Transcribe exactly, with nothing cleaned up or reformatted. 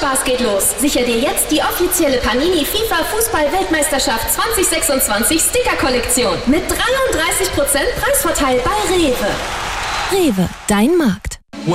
Spaß geht los. Sicher dir jetzt die offizielle Panini FIFA Fußball-Weltmeisterschaft zwanzig sechsundzwanzig Sticker-Kollektion mit dreiunddreißig Prozent Preisvorteil bei Rewe. Rewe, dein Markt.